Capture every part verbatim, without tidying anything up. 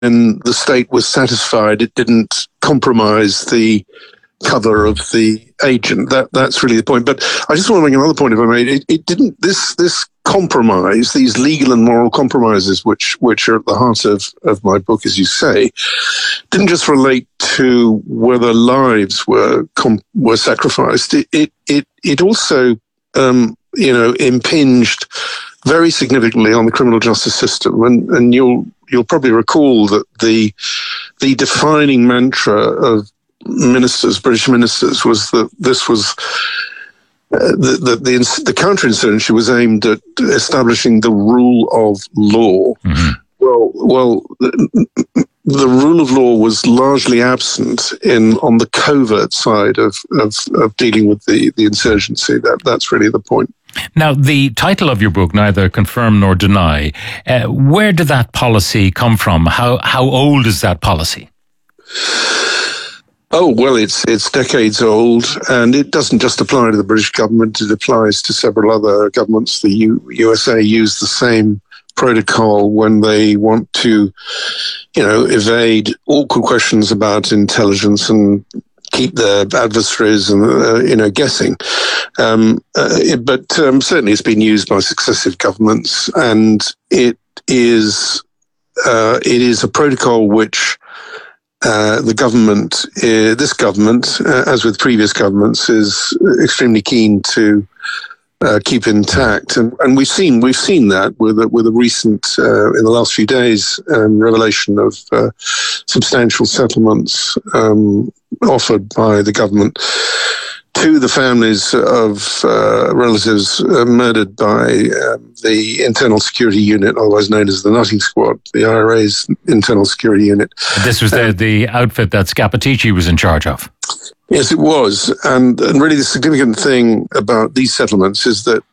the state was satisfied it didn't compromise the cover of the agent. That that's really the point. But I just want to make another point, if I may. It, it didn't. This this compromise, these legal and moral compromises, which which are at the heart of of my book, as you say, didn't just relate to whether lives were com- were sacrificed. It it it, it also um, you know impinged very significantly on the criminal justice system, and and you'll you'll probably recall that the the defining mantra of ministers, British ministers, was that this was uh, the, the the the counterinsurgency was aimed at establishing the rule of law. Mm-hmm. Well, well, the, the rule of law was largely absent in on the covert side of of, of dealing with the, the insurgency. That that's really the point. Now, the title of your book, Neither Confirm Nor Deny, uh, where did that policy come from? How how old is that policy? Oh, well, it's it's decades old, and it doesn't just apply to the British government. It applies to several other governments. The U- USA use the same protocol when they want to, you know, evade awkward questions about intelligence and keep their adversaries and uh, you know guessing. Um, uh, it, but um, certainly, it's been used by successive governments, and it is uh, it is a protocol which. Uh, the government, uh, this government, uh, as with previous governments, is extremely keen to uh, keep intact, and, and we've seen we've seen that with a, with a recent, uh, in the last few days, um, revelation of uh, substantial settlements um, offered by the government to the families of uh, relatives uh, murdered by um, the Internal Security Unit, otherwise known as the Nutting Squad, the I R A's Internal Security Unit. This was the, um, the outfit that Scappaticci was in charge of. Yes, it was. And, and really the significant thing about these settlements is that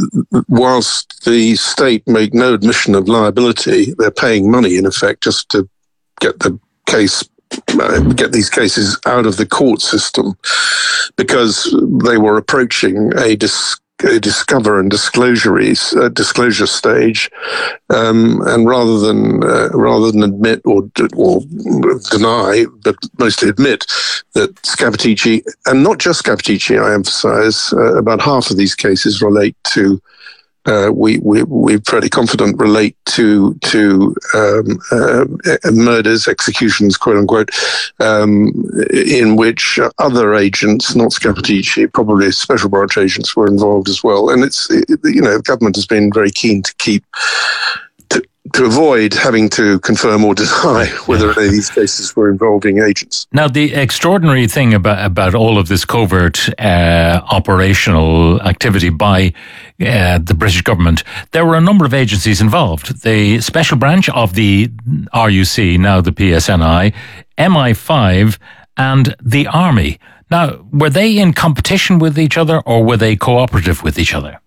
whilst the state make no admission of liability, they're paying money, in effect, just to get the case Uh, get these cases out of the court system, because they were approaching a, dis- a discover and disclosure uh, disclosure stage, um, and rather than uh, rather than admit or or deny, but mostly admit that Scappaticci, and not just Scappaticci, I emphasise, uh, about half of these cases relate to. Uh, we, we, we're pretty confident relate to to um, uh, murders, executions, quote unquote, um, in which other agents, not Scappaticci, probably special branch agents, were involved as well. And it's it, you know the government has been very keen to keep to, to avoid having to confirm or deny whether any of these cases were involving agents. Now, the extraordinary thing about about all of this covert uh, operational activity by Uh, the British government, there were a number of agencies involved. The special branch of the R U C, now the P S N I, M I five, and the Army. Now, were they in competition with each other, or were they cooperative with each other?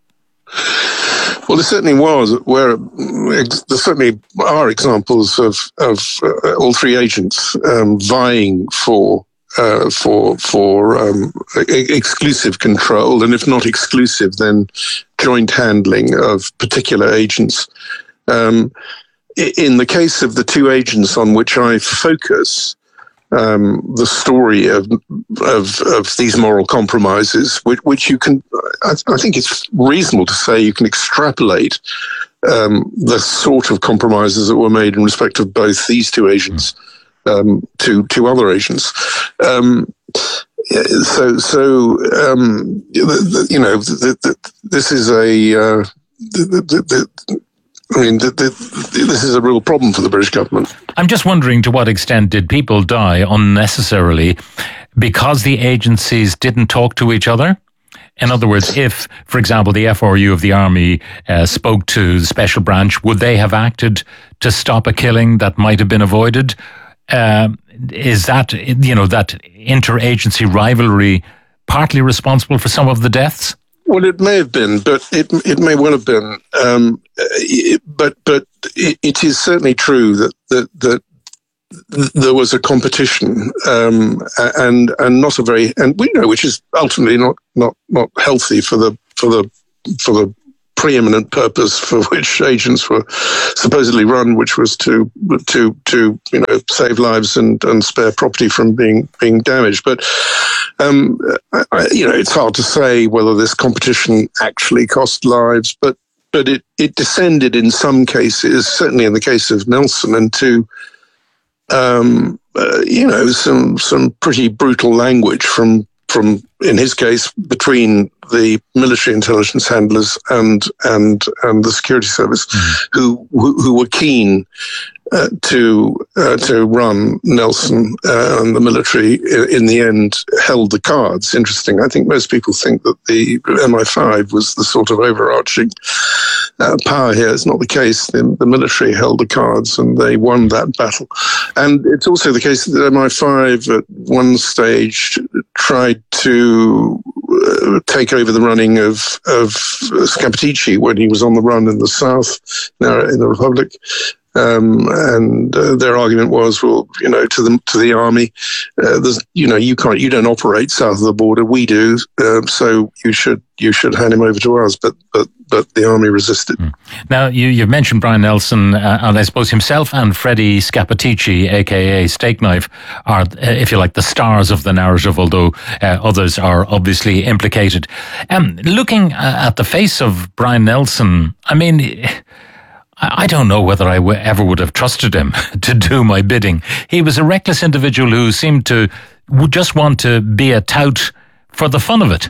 Well, there certainly was. Where there certainly are examples of of uh, all three agents um, vying for. Uh, for for um, e- exclusive control, and if not exclusive, then joint handling of particular agents. Um, in the case of the two agents on which I focus, um, the story of, of of these moral compromises, which, which you can, I, I think it's reasonable to say, you can extrapolate um, the sort of compromises that were made in respect of both these two agents. Um, to to other agents, um, so so um, you know the, the, this is a uh, the, the, the, I mean the, the, this is a real problem for the British government. I'm just wondering, to what extent did people die unnecessarily because the agencies didn't talk to each other? In other words, if, for example, the F R U of the Army uh, spoke to the Special Branch, would they have acted to stop a killing that might have been avoided? Uh, is that, you know, that interagency rivalry partly responsible for some of the deaths? Well, it may have been, but it it may well have been. Um, it, but but it, it is certainly true that that that there was a competition, um, and and not a very and we know which is ultimately not not not healthy for the for the for the preeminent purpose for which agents were supposedly run, which was to to to you know save lives and, and spare property from being being damaged. But um, I, you know, it's hard to say whether this competition actually cost lives, but but it, it descended in some cases, certainly in the case of Nelson, into um, uh, you know some some pretty brutal language from. From, in his case, between the military intelligence handlers and and and the security service, mm. who, who who were keen uh, to uh, to run Nelson, uh, and the military in the end held the cards. Interesting. I think most people think that the M I five was the sort of overarching uh, power here. It's not the case. The, the military held the cards and they won that battle. And it's also the case that M I five at one stage tried to uh, take over the running of of Scappaticci when he was on the run in the south, now in the Republic. Um, and uh, their argument was, well, you know, to the to the army, uh, there's, you know, you can't, you don't operate south of the border, we do, uh, so you should you should hand him over to us. But but but the army resisted. Now you you've mentioned Brian Nelson, uh, and I suppose himself and Freddie Scappaticci, aka Steak Knife, are, uh, if you like, the stars of the narrative, although uh, others are obviously implicated. Um, looking at the face of Brian Nelson, I mean, I don't know whether I w- ever would have trusted him to do my bidding. He was a reckless individual who seemed to would just want to be a tout for the fun of it.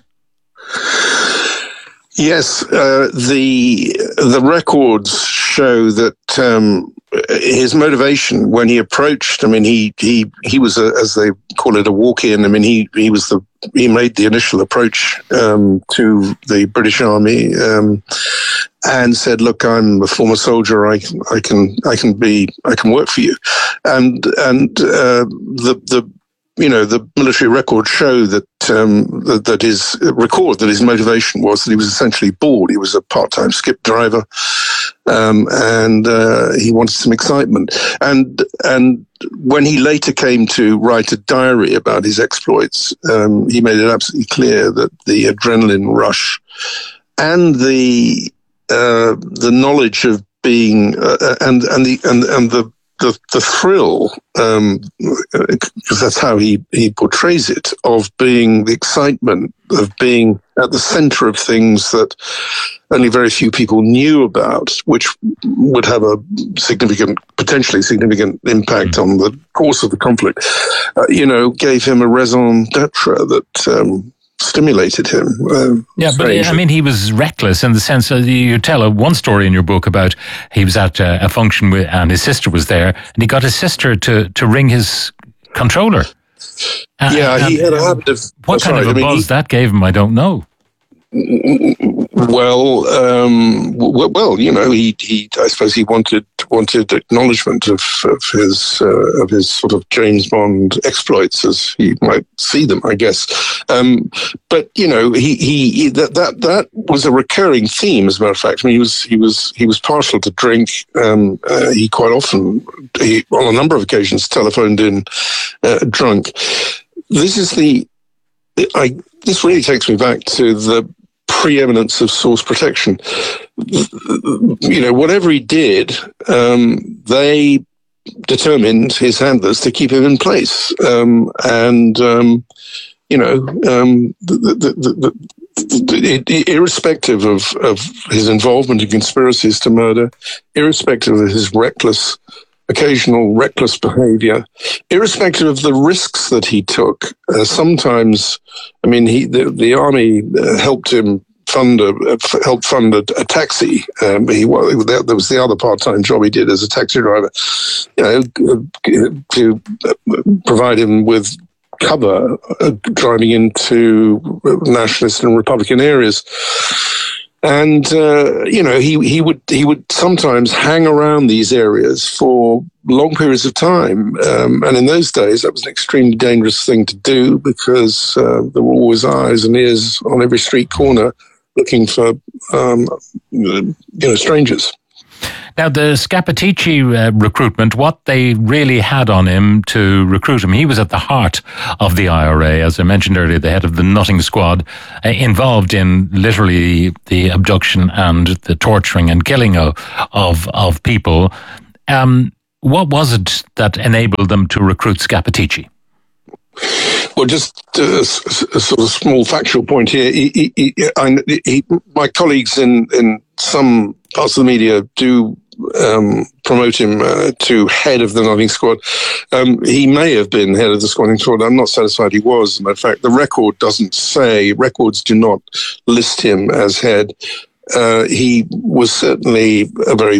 Yes, uh, the the records show that um, his motivation when he approached, I mean, he he he was a, as they call it, a walk-in. I mean, he he was the he made the initial approach um, to the British Army. Um, And said, "Look, I'm a former soldier. I, I can, I can be, I can work for you." And and uh, the the you know the military records show that um, that, that his record that his motivation was that he was essentially bored. He was a part-time skip driver, um, and uh, he wanted some excitement. And and when he later came to write a diary about his exploits, um, he made it absolutely clear that the adrenaline rush and the Uh, the knowledge of being uh, and and the and and the the, the thrill, um, because that's how he, he portrays it, of being the excitement of being at the center of things that only very few people knew about, which would have a significant, potentially significant impact on the course of the conflict. Uh, you know, gave him a raison d'etre that. Um, stimulated him. Um, yeah, but strangely. I mean, he was reckless in the sense that you tell a, one story in your book about he was at a, a function with, and his sister was there, and he got his sister to, to ring his controller. Uh, yeah, he had a habit of... What kind sorry, of a I mean, buzz he, that gave him, I don't know. Well, um, w- well, you know, he, he, I suppose he wanted wanted acknowledgement of, of his uh, of his sort of James Bond exploits, as he might see them, I guess. Um, but you know, he, he, he that that that was a recurring theme. As a matter of fact, I mean, he was he was he was partial to drink. Um, uh, he quite often, he, on a number of occasions, telephoned in uh, drunk. This is the, I. This really takes me back to the preeminence of source protection. You know, whatever he did, um, they determined, his handlers, to keep him in place. Um, and, um, you know, um, the, the, the, the, the, irrespective of, of his involvement in conspiracies to murder, irrespective of his reckless occasional reckless behavior, irrespective of the risks that he took. Uh, sometimes, I mean, he the, the army uh, helped him fund a uh, helped fund a, a taxi. Um, he there was the other part-time job he did as a taxi driver, you know, to provide him with cover uh, driving into nationalist and Republican areas. And uh, you know, he he would he would sometimes hang around these areas for long periods of time. Um, and in those days, that was an extremely dangerous thing to do because uh, there were always eyes and ears on every street corner looking for um, you know strangers. Now, the Scappaticci uh, recruitment, what they really had on him to recruit him, he was at the heart of the I R A, as I mentioned earlier, the head of the Nutting Squad, uh, involved in literally the abduction and the torturing and killing of of, of people. Um, what was it that enabled them to recruit Scappaticci? Well, just a, a sort of small factual point here. He, he, he, I, he, my colleagues in, in some parts of the media do um, promote him uh, to head of the Nutting Squad. Um, he may have been head of the squatting squad. I'm not satisfied he was. As a matter of fact, the record doesn't say, records do not list him as head. Uh, he was certainly a very,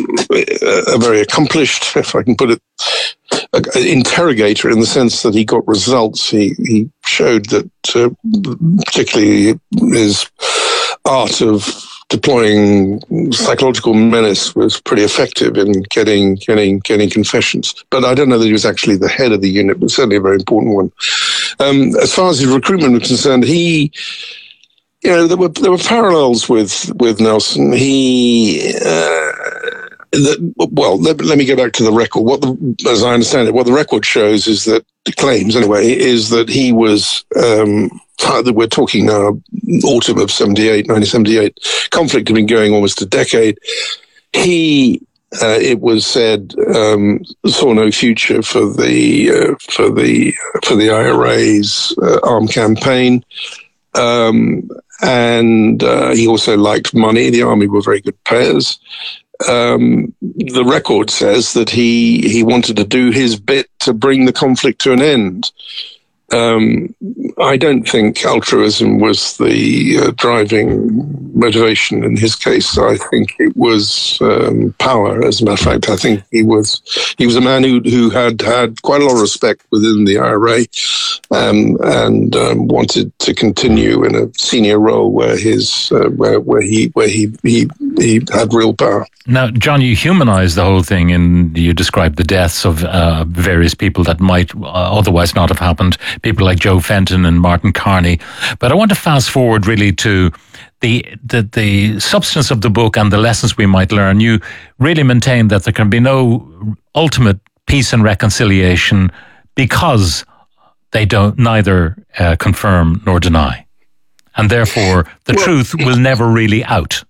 a very accomplished, if I can put it, an interrogator in the sense that he got results. He he showed that, uh, particularly his art of deploying psychological menace was pretty effective in getting getting getting confessions. But I don't know that he was actually the head of the unit, but certainly a very important one. Um, as far as his recruitment was concerned, he. You know, there were there were parallels with, with Nelson. He, uh, the, well, let, let me go back to the record. What, the, as I understand it, what the record shows is that, claims anyway, is that he was, um, we're talking now autumn of seventy-eight, nineteen seventy-eight, conflict had been going almost a decade. He, uh, it was said, um, saw no future for the, uh, for the, for the I R A's uh, armed campaign. Um, and uh, he also liked money. The army were very good payers. Um, the record says that he he wanted to do his bit to bring the conflict to an end. Um, I don't think altruism was the uh, driving motivation in his case. I think it was um, power. As a matter of fact, I think he was he was a man who who had had quite a lot of respect within the I R A, um, and um, wanted to continue in a senior role where his uh, where where he where he he he had real power. Now, John, you humanized the whole thing, and you described the deaths of uh, various people that might uh, otherwise not have happened, people like Joe Fenton and Martin Carney. But I want to fast forward really to the, the the substance of the book and the lessons we might learn. You really maintain that there can be no ultimate peace and reconciliation because they don't neither uh, confirm nor deny. And therefore, the well, truth will never really out.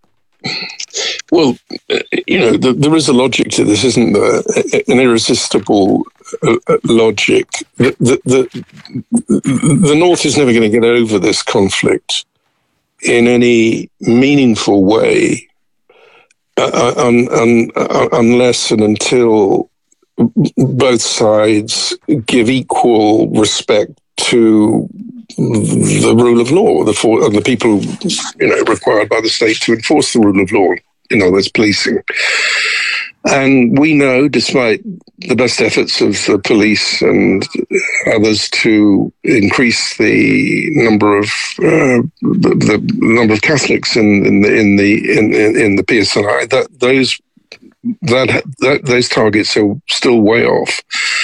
Well, you know, the, there is a logic to this, isn't there? An irresistible uh, logic. The, the, the, the North is never going to get over this conflict in any meaningful way uh, un, un, un, unless and until both sides give equal respect to the rule of law, the for, and the people, you know, required by the state to enforce the rule of law. In other words, policing. And we know, despite the best efforts of the police and others to increase the number of uh, the, the number of Catholics in, in the in the in, in the P S N I, that those that, that those targets are still way off.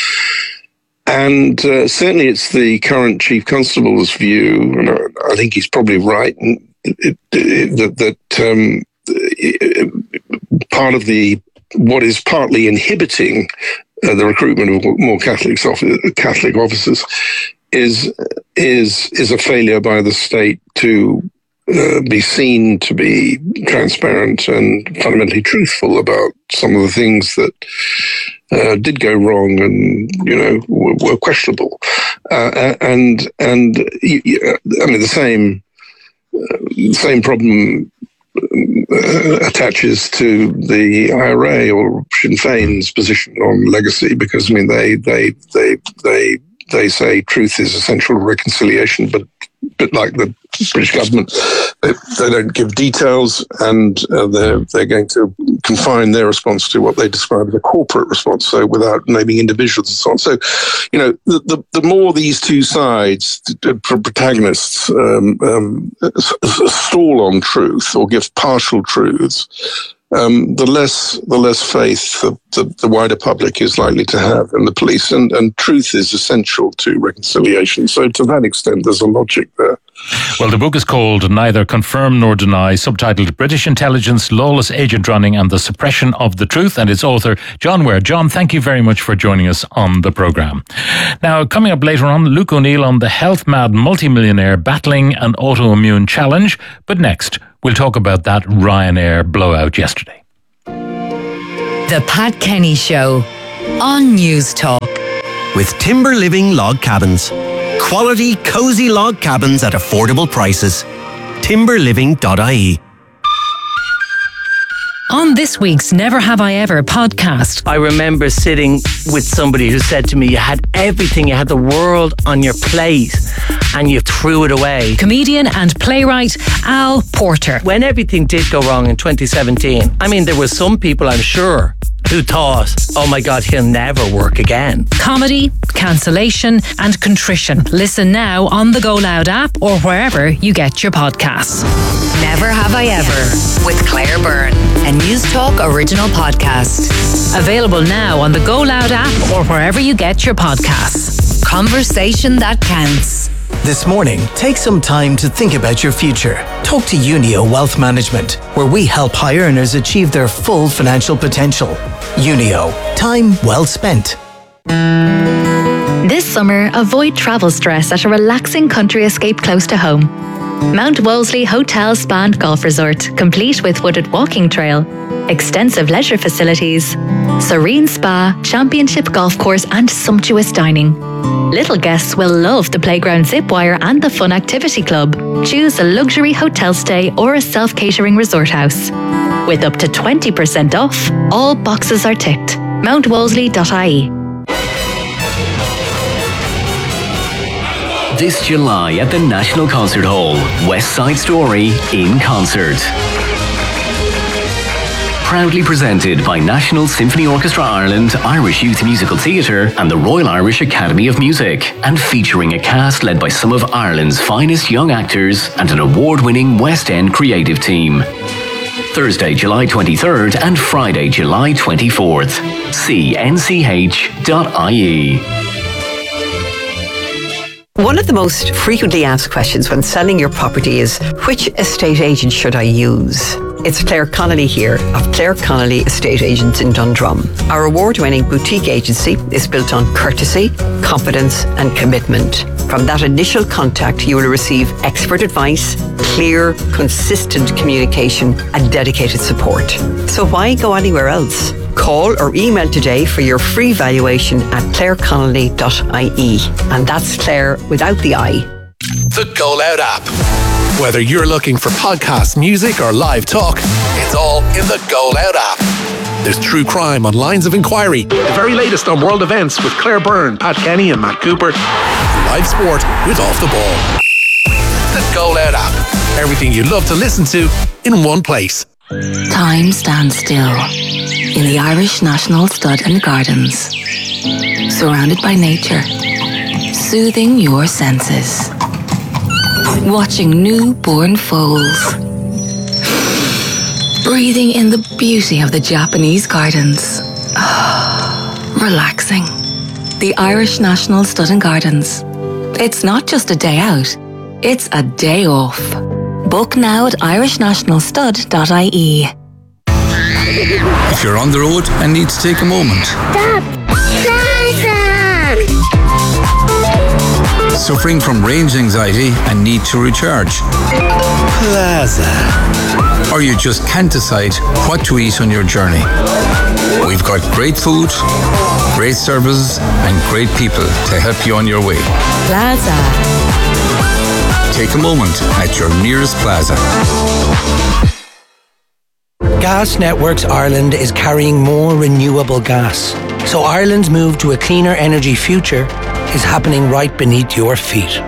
And uh, certainly it's the current Chief Constable's view, and I, I think he's probably right, and it, it, that, that um, it, part of the, what is partly inhibiting uh, the recruitment of more Catholics, Catholic officers is, is, is a failure by the state to Uh, be seen to be transparent and fundamentally truthful about some of the things that uh, did go wrong and, you know, were, were questionable. Uh, and, and I mean, the same, uh, same problem uh, attaches to the I R A or Sinn Féin's position on legacy, because, I mean, they, they, they, they, they say truth is essential to reconciliation, but bit like the British government, they, they don't give details, and uh, they're they're going to confine their response to what they describe as a corporate response, so without naming individuals and so on. So, you know, the the, the more these two sides, the protagonists, um, um, stall on truth or give partial truths, Um, the less the less faith the, the, the wider public is likely to have in the police, and, and truth is essential to reconciliation. So to that extent, there's a logic there. Well, the book is called Neither Confirm Nor Deny, subtitled British Intelligence, Lawless Agent Running and the Suppression of the Truth, and its author, John Ware. John, thank you very much for joining us on the programme. Now, coming up later on, Luke O'Neill on the health-mad multimillionaire battling an autoimmune challenge. But next, we'll talk about that Ryanair blowout yesterday. The Pat Kenny Show on News Talk. With Timber Living Log Cabins. Quality, cosy log cabins at affordable prices. timber living dot I E. On this week's Never Have I Ever podcast. I remember sitting with somebody who said to me, you had everything, you had the world on your plate and you threw it away. Comedian and playwright Al Porter. When everything did go wrong in twenty seventeen, I mean, there were some people, I'm sure, who thought, oh my God, he'll never work again. Comedy, cancellation and contrition. Listen now on the Go Loud app or wherever you get your podcasts. Never Have I Ever with Claire Byrne, a News Talk original podcast. Available now on the Go Loud app or wherever you get your podcasts. Conversation that counts. This morning, take some time to think about your future. Talk to Unio Wealth Management, where we help high earners achieve their full financial potential. Unio, time well spent. This summer, avoid travel stress at a relaxing country escape close to home. Mount Wolseley Hotel Spa and Golf Resort, complete with wooded walking trail, extensive leisure facilities, serene spa, championship golf course and sumptuous dining. Little guests will love the playground zip wire and the fun activity club. Choose a luxury hotel stay or a self-catering resort house. With up to twenty percent off, all boxes are ticked. mount wolseley dot I E. This July at the National Concert Hall, West Side Story in concert. Proudly presented by National Symphony Orchestra Ireland, Irish Youth Musical Theatre and the Royal Irish Academy of Music, and featuring a cast led by some of Ireland's finest young actors and an award-winning West End creative team. Thursday, July twenty-third and Friday, July twenty-fourth. See n c h dot I E. One of the most frequently asked questions when selling your property is, which estate agent should I use? It's Claire Connolly here of Claire Connolly Estate Agents in Dundrum. Our award-winning boutique agency is built on courtesy, confidence and commitment. From that initial contact, you will receive expert advice, clear, consistent communication and dedicated support. So why go anywhere else? Call or email today for your free valuation at claire connolly dot I E. And that's Claire without the I. The Go Loud app. Whether you're looking for podcasts, music or live talk, it's all in the Go Loud app. There's true crime on Lines of Inquiry, the very latest on world events with Claire Byrne, Pat Kenny and Matt Cooper, and live sport with Off the Ball. The Go Loud app. Everything you love to listen to in one place. Time stands still in the Irish National Stud and Gardens, surrounded by nature, soothing your senses, watching newborn foals, breathing in the beauty of the Japanese gardens, relaxing. The Irish National Stud and Gardens. It's not just a day out, it's a day off. Book now at irish national stud dot I E. If you're on the road and need to take a moment. Stop! Plaza! Suffering from range anxiety and need to recharge. Plaza. Or you just can't decide what to eat on your journey. We've got great food, great services and great people to help you on your way. Plaza. Take a moment at your nearest Plaza. Gas Networks Ireland is carrying more renewable gas. So Ireland's move to a cleaner energy future is happening right beneath your feet.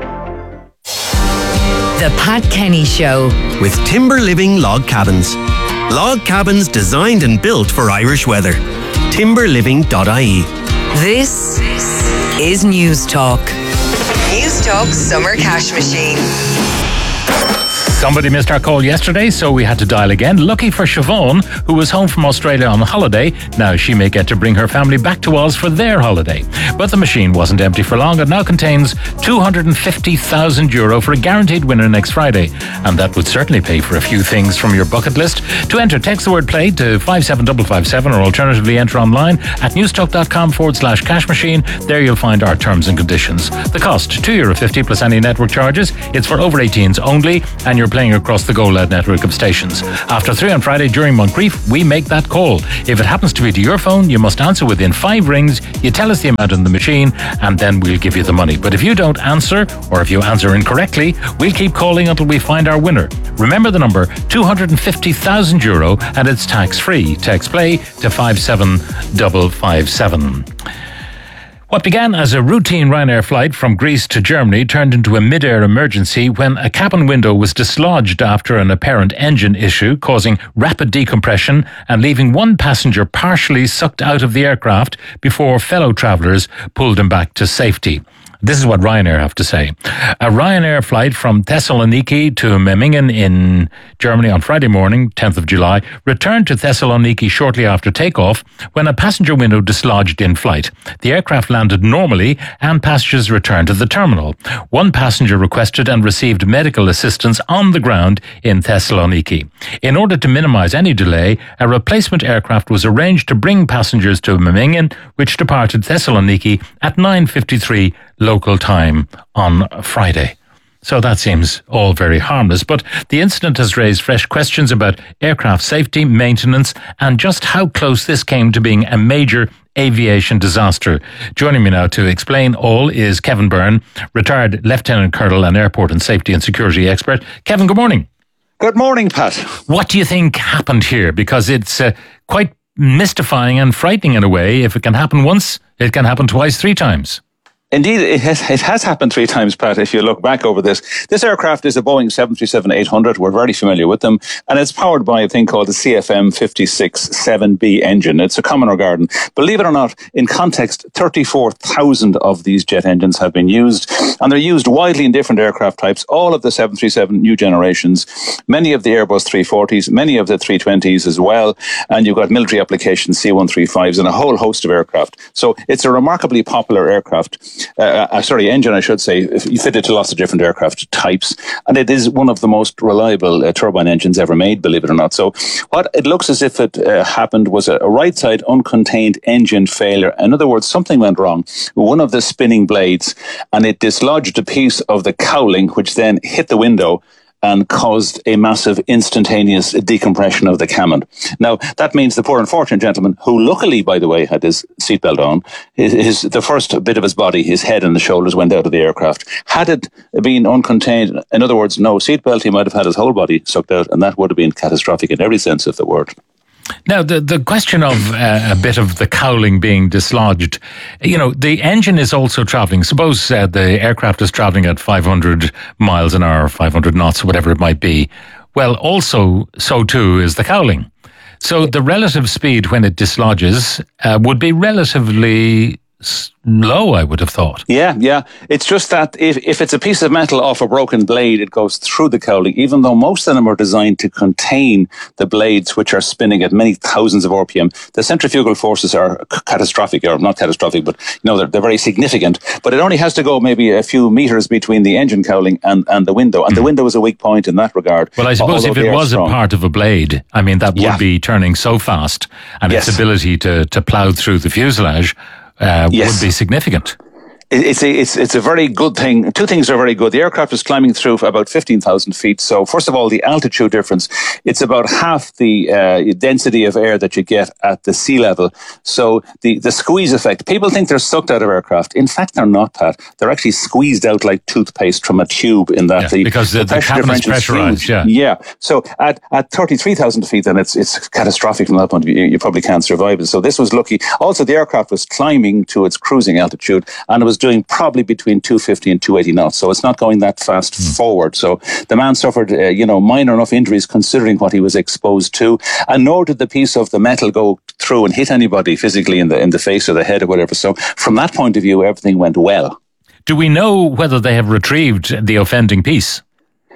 The Pat Kenny Show. With Timber Living Log Cabins. Log cabins designed and built for Irish weather. timber living dot I E. This is News Talk. News Talk Summer Cash Machine. Somebody missed our call yesterday, so we had to dial again. Lucky for Siobhan, who was home from Australia on holiday. Now she may get to bring her family back to Oz for their holiday. But the machine wasn't empty for long. It now contains two hundred fifty thousand euro for a guaranteed winner next Friday. And that would certainly pay for a few things from your bucket list. To enter, text the word play to five seven five five seven or alternatively enter online at newstalk.com forward slash cash machine. There you'll find our terms and conditions. The cost, two euro fifty plus any network charges. It's for over eighteens only, and you're playing across the Go Loud network of stations. After three on Friday during Moncrief, we make that call. If it happens to be to your phone, you must answer within five rings. You tell us the amount in the machine, and then we'll give you the money. But if you don't answer, or if you answer incorrectly, we'll keep calling until we find our winner. Remember the number, two hundred fifty thousand euro, and it's tax-free. Text play to five seven five five seven. What began as a routine Ryanair flight from Greece to Germany turned into a mid-air emergency when a cabin window was dislodged after an apparent engine issue, causing rapid decompression and leaving one passenger partially sucked out of the aircraft before fellow travellers pulled him back to safety. This is what Ryanair have to say. A Ryanair flight from Thessaloniki to Memmingen in Germany on Friday morning, tenth of July, returned to Thessaloniki shortly after takeoff when a passenger window dislodged in flight. The aircraft landed normally and passengers returned to the terminal. One passenger requested and received medical assistance on the ground in Thessaloniki. In order to minimize any delay, a replacement aircraft was arranged to bring passengers to Memmingen, which departed Thessaloniki at nine fifty-three local time on Friday. So that seems all very harmless, but the incident has raised fresh questions about aircraft safety, maintenance, and just how close this came to being a major aviation disaster. Joining me now to explain all is Kevin Byrne, retired Lieutenant Colonel and airport and safety and security expert. Kevin, good morning. Good morning, Pat. What do you think happened here? Because it's uh, quite mystifying and frightening in a way. If it can happen once, it can happen twice, three times. Indeed, it has, it has happened three times, Pat, if you look back over this. This aircraft is a Boeing seven thirty-seven eight hundred. We're very familiar with them. And it's powered by a thing called the C F M fifty-six seven B engine. It's a Commodore Garden. Believe it or not, in context, thirty-four thousand of these jet engines have been used. And they're used widely in different aircraft types, all of the seven thirty-seven new generations, many of the Airbus three forties, many of the three twenties as well. And you've got military applications, C one thirty-fives, and a whole host of aircraft. So it's a remarkably popular aircraft. Uh, uh, sorry, engine, I should say. You fit it to lots of different aircraft types. And it is one of the most reliable uh, turbine engines ever made, believe it or not. So what it looks as if it uh, happened was a, a right-side uncontained engine failure. In other words, something went wrong with one of the spinning blades, and it dislodged a piece of the cowling, which then hit the window and caused a massive instantaneous decompression of the cabin. Now, that means the poor unfortunate gentleman, who luckily, by the way, had his seatbelt on, his, his the first bit of his body, his head and the shoulders went out of the aircraft. Had it been uncontained, in other words, no seatbelt, he might have had his whole body sucked out, and that would have been catastrophic in every sense of the word. Now, the, the question of uh, a bit of the cowling being dislodged, you know, the engine is also travelling. Suppose uh, the aircraft is travelling at five hundred miles an hour, five hundred knots, whatever it might be. Well, also, so too is the cowling. So the relative speed when it dislodges uh, would be relatively low, I would have thought. Yeah, yeah. It's just that if, if it's a piece of metal off a broken blade, it goes through the cowling, even though most of them are designed to contain the blades, which are spinning at many thousands of R P M. The centrifugal forces are catastrophic, or not catastrophic, but you know, they're, they're very significant. But it only has to go maybe a few meters between the engine cowling and, and the window. And mm. the window is a weak point in that regard. Well, I suppose if it was strong. a part of a blade, I mean, that would yeah. be turning so fast, and yes. its ability to, to plough through the fuselage Uh, yes. would be significant. It's a, it's, it's a very good thing. Two things are very good. The aircraft is climbing through for about fifteen thousand feet. So first of all, the altitude difference, it's about half the uh, density of air that you get at the sea level. So the, the squeeze effect, people think they're sucked out of aircraft. In fact, they're not, Pat. They're actually squeezed out like toothpaste from a tube in that yeah, the, because the, the, the cabin is pressurized. Yeah. Yeah. So at, at thirty-three thousand feet, then it's, it's catastrophic from that point of view. You probably can't survive it. So this was lucky. Also, the aircraft was climbing to its cruising altitude, and it was doing probably between two fifty and two eighty knots. So it's not going that fast mm. forward. So the man suffered, uh, you know, minor enough injuries considering what he was exposed to. And nor did the piece of the metal go through and hit anybody physically in the, in the face or the head or whatever. So from that point of view, everything went well. Do we know whether they have retrieved the offending piece?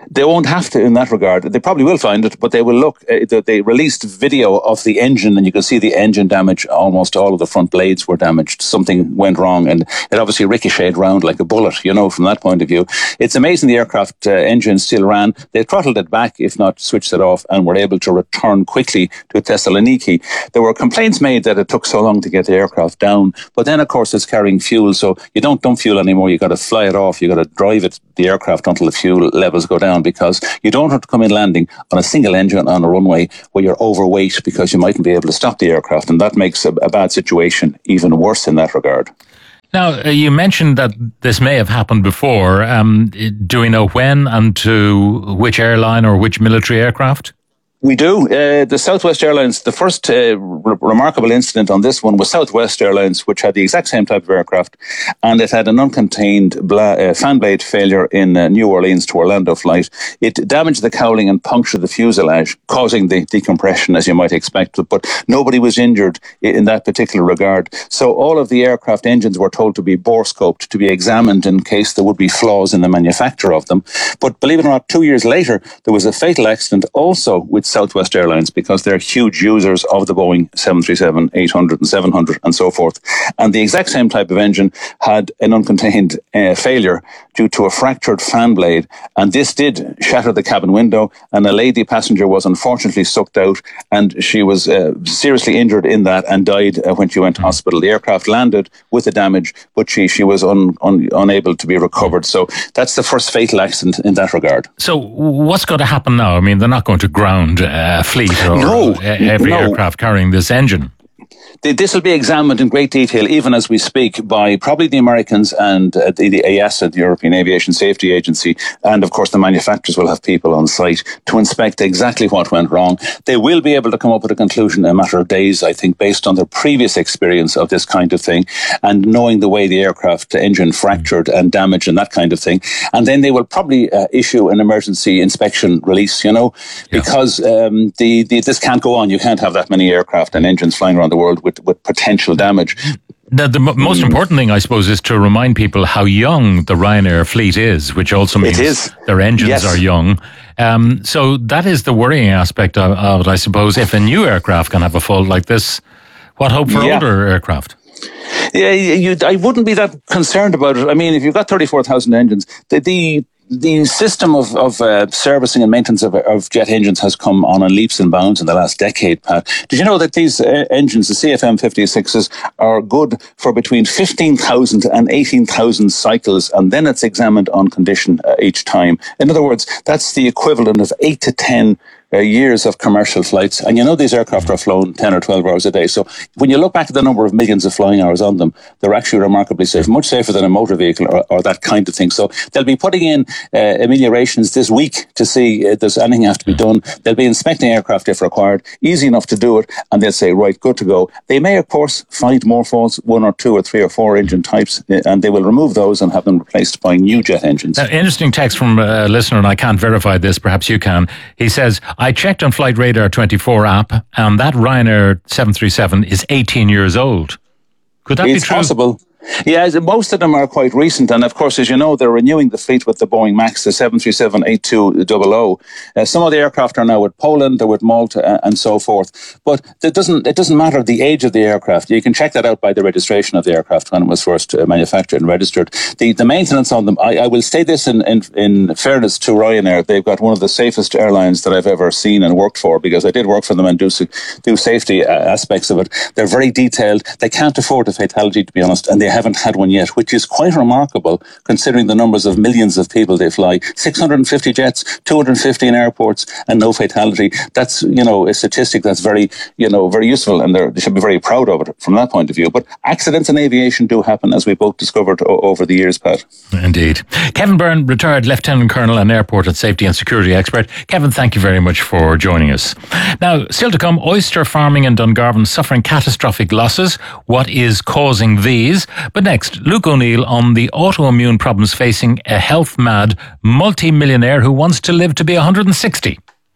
They won't have to in that regard. They probably will find it, but they will look. Uh, they released video of the engine, and you can see the engine damage. Almost all of the front blades were damaged. Something went wrong, and it obviously ricocheted round like a bullet, you know, from that point of view. It's amazing the aircraft uh, engine still ran. They throttled it back, if not switched it off, and were able to return quickly to Thessaloniki. There were complaints made that it took so long to get the aircraft down, but then, of course, it's carrying fuel, so you don't dump fuel anymore. You got to fly it off. You got to drive it, the aircraft, until the fuel levels go down, because you don't have to come in landing on a single engine on a runway where you're overweight because you mightn't be able to stop the aircraft, and that makes a, a bad situation even worse in that regard. Now, uh, you mentioned that this may have happened before. Um, do we know when and to which airline or which military aircraft? We do. Uh, the Southwest Airlines, the first uh, re- remarkable incident on this one was Southwest Airlines, which had the exact same type of aircraft, and it had an uncontained bla- uh, fan blade failure in uh, New Orleans to Orlando flight. It damaged the cowling and punctured the fuselage, causing the decompression, as you might expect, but nobody was injured in that particular regard. So all of the aircraft engines were told to be bore-scoped, to be examined in case there would be flaws in the manufacture of them. But believe it or not, two years later, there was a fatal accident also with Southwest Airlines, because they're huge users of the Boeing seven thirty-seven, eight hundred and seven hundred and so forth. And the exact same type of engine had an uncontained uh, failure due to a fractured fan blade. And this did shatter the cabin window, and a lady passenger was unfortunately sucked out, and she was uh, seriously injured in that and died uh, when she went to hospital. The aircraft landed with the damage, but she, she was un, un, unable to be recovered. So that's the first fatal accident in that regard. So what's going to happen now? I mean, they're not going to ground a fleet or no, every no. aircraft carrying this engine. This will be examined in great detail, even as we speak, by probably the Americans and uh, the, the A S A, the European Aviation Safety Agency, and of course the manufacturers will have people on site to inspect exactly what went wrong. They will be able to come up with a conclusion in a matter of days, I think, based on their previous experience of this kind of thing, and knowing the way the aircraft engine fractured and damaged and that kind of thing. And then they will probably uh, issue an emergency inspection release, you know, yeah. because um, the, the this can't go on. You can't have that many aircraft and engines flying around the world with, with potential damage. The, the m- most important thing, I suppose, is to remind people how young the Ryanair fleet is, which also means it is. their engines yes. are young. Um, so that is the worrying aspect of, of it, I suppose. If a new aircraft can have a fault like this, what hope for yeah. older aircraft? Yeah, you, I wouldn't be that concerned about it. I mean, if you've got thirty-four thousand engines, the, the The system of, of uh, servicing and maintenance of, of jet engines has come on in leaps and bounds in the last decade, Pat. Did you know that these uh, engines, the C F M fifty-sixes, are good for between fifteen thousand and eighteen thousand cycles, and then it's examined on condition uh, each time? In other words, that's the equivalent of eight to ten Uh, years of commercial flights. And you know these aircraft are flown ten or twelve hours a day. So when you look back at the number of millions of flying hours on them, they're actually remarkably safe, much safer than a motor vehicle or, or that kind of thing. So they'll be putting in uh, ameliorations this week to see if there's anything have to be done. They'll be inspecting aircraft if required, easy enough to do it, and they'll say, right, good to go. They may, of course, find more faults, one or two or three or four engine types, and they will remove those and have them replaced by new jet engines. Uh, interesting text from a listener, and I can't verify this, perhaps you can. He says, I checked on Flight Radar twenty-four app, and that Ryanair seven thirty-seven is eighteen years old. Could that it's be true? It's possible. Yeah, most of them are quite recent, and of course, as you know, they're renewing the fleet with the Boeing MAX, the seven thirty-seven eight two hundred. Uh, some of the aircraft are now with Poland, they're with Malta, uh, and so forth. But it doesn't it doesn't matter the age of the aircraft. You can check that out by the registration of the aircraft when it was first uh, manufactured and registered. The the maintenance on them, I, I will say this in, in in fairness to Ryanair, they've got one of the safest airlines that I've ever seen and worked for, because I did work for them and do do safety uh, aspects of it. They're very detailed. They can't afford a fatality, to be honest, and they haven't had one yet, which is quite remarkable considering the numbers of millions of people they fly. six hundred fifty jets, two hundred fifty in airports, and no fatality. That's, you know, a statistic that's very, you know, very useful, and they should be very proud of it from that point of view. But accidents in aviation do happen, as we both discovered o- over the years, Pat. Indeed. Kevin Byrne, retired Lieutenant Colonel and airport and safety and security expert. Kevin, thank you very much for joining us. Now, still to come, oyster farming in Dungarvan suffering catastrophic losses. What is causing these? But next, Luke O'Neill on the autoimmune problems facing a health-mad multi-millionaire who wants to live to be one hundred sixty.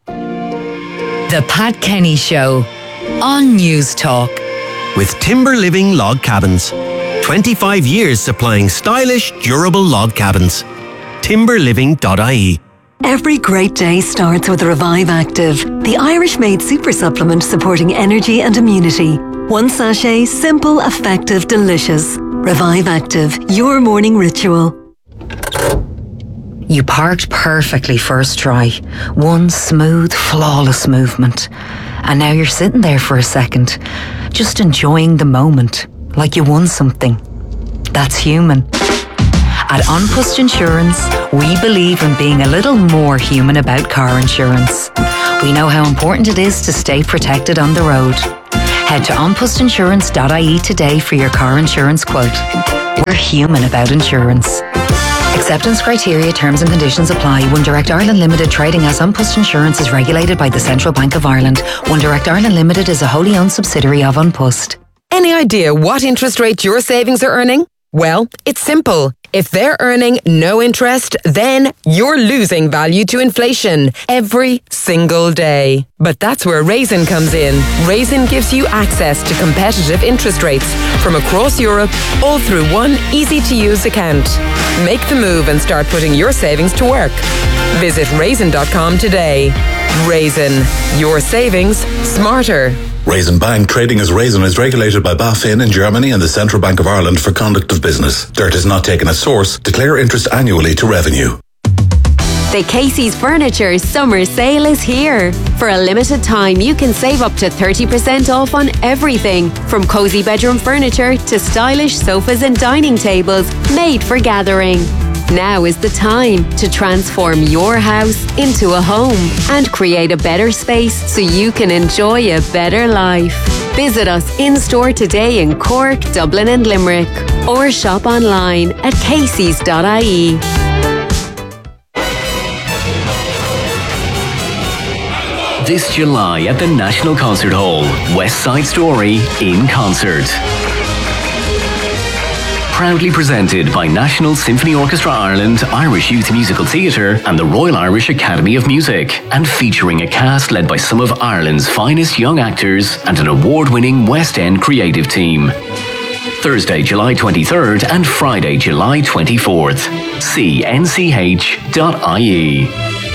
The Pat Kenny Show on News Talk. With Timber Living Log Cabins. twenty-five years supplying stylish, durable log cabins. timber living dot I E Every great day starts with Revive Active, the Irish-made super supplement supporting energy and immunity. One sachet, simple, effective, delicious. Revive Active, your morning ritual. You parked perfectly first try. One smooth, flawless movement. And now you're sitting there for a second, just enjoying the moment, like you won something. That's human. At An Post Insurance, we believe in being a little more human about car insurance. We know how important it is to stay protected on the road. Head to an post insurance dot I E today for your car insurance quote. We're human about insurance. Acceptance criteria, terms and conditions apply. One Direct Ireland Limited trading as An Post Insurance is regulated by the Central Bank of Ireland. One Direct Ireland Limited is a wholly owned subsidiary of An Post. Any idea what interest rate your savings are earning? Well, it's simple. If they're earning no interest, then you're losing value to inflation every single day. But that's where Raisin comes in. Raisin gives you access to competitive interest rates from across Europe, all through one easy-to-use account. Make the move and start putting your savings to work. Visit raisin dot com today. Raisin, your savings smarter. Raisin Bank, trading as Raisin, is regulated by BaFin in Germany and the Central Bank of Ireland for conduct of business. Dirt is not taken as source. Declare interest annually to revenue. The Casey's Furniture summer sale is here. For a limited time, you can save up to thirty percent off on everything, from cosy bedroom furniture to stylish sofas and dining tables made for gathering. Now is the time to transform your house into a home and create a better space so you can enjoy a better life. Visit us in store today in Cork, Dublin and Limerick, or shop online at caseys dot I E. This July at the National Concert Hall, West Side Story in concert. Proudly presented by National Symphony Orchestra Ireland, Irish Youth Musical Theatre and the Royal Irish Academy of Music, and featuring a cast led by some of Ireland's finest young actors and an award-winning West End creative team. Thursday, July twenty-third and Friday, July twenty-fourth. See N C H dot I E.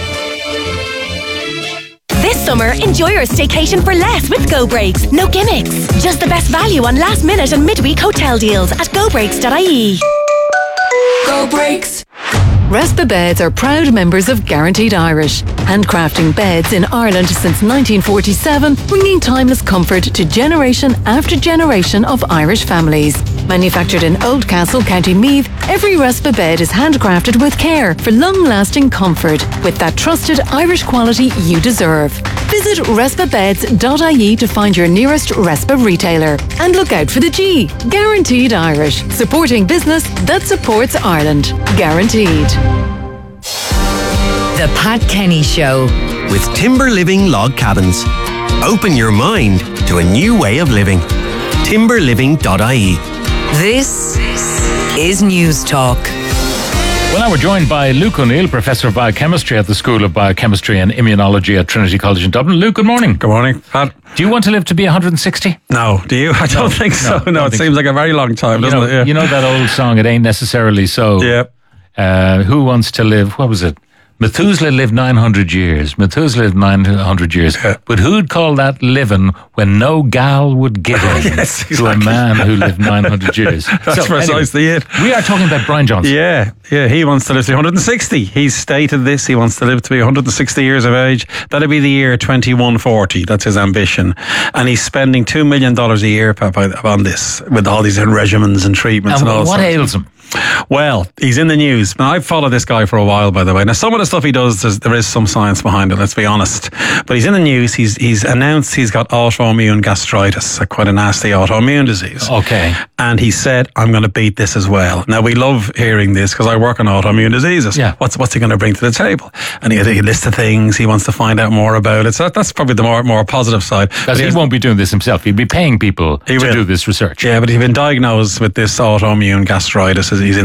This summer, enjoy your staycation for less with Go Breaks. No gimmicks. Just the best value on last minute and midweek hotel deals at go breaks dot I E. Go Breaks. Respa Beds are proud members of Guaranteed Irish, handcrafting beds in Ireland since nineteen forty-seven, bringing timeless comfort to generation after generation of Irish families. Manufactured in Oldcastle, County Meath, every Respa bed is handcrafted with care for long-lasting comfort with that trusted Irish quality you deserve. Visit respa beds dot I E to find your nearest Respa retailer. And look out for the G, Guaranteed Irish, supporting business that supports Ireland. Guaranteed. The Pat Kenny Show. With Timber Living Log Cabins. Open your mind to a new way of living. timber living dot I E. This is News Talk. Well, now we're joined by Luke O'Neill, Professor of Biochemistry at the School of Biochemistry and Immunology at Trinity College in Dublin. Luke, good morning. Good morning, Pat. Do you want to live to be one hundred sixty? No. Do you? I don't no, think so. No, no it seems so. Like a very long time, doesn't you know, it? Yeah. You know that old song, It Ain't Necessarily So? Yeah. Uh, who wants to live, what was it? Methuselah lived nine hundred years. Methuselah lived nine hundred years. Yeah. But who'd call that living when no gal would give in yes, exactly. to a man who lived nine hundred years? That's so, precisely anyway, it. We are talking about Brian Johnson. Yeah, yeah. He wants to live to one hundred sixty. He's stated this. He wants to live to be one hundred sixty years of age. That'll be the year twenty-one forty. That's his ambition. And he's spending two million dollars a year on this with all these regimens and treatments and, and all what sorts. ails him? Well, he's in the news. Now, I've followed this guy for a while, by the way. Now, some of the stuff he does, there is some science behind it, let's be honest. But he's in the news. He's he's announced he's got autoimmune gastritis, a quite a nasty autoimmune disease. Okay. And he said, I'm going to beat this as well. Now, we love hearing this because I work on autoimmune diseases. Yeah. What's what's he going to bring to the table? And he had a list of things. He wants to find out more about it. So that, that's probably the more more positive side. Because he, he won't be doing this himself. He'd be paying people he to will. do this research. Yeah, but he's been diagnosed with this autoimmune gastritis. He's in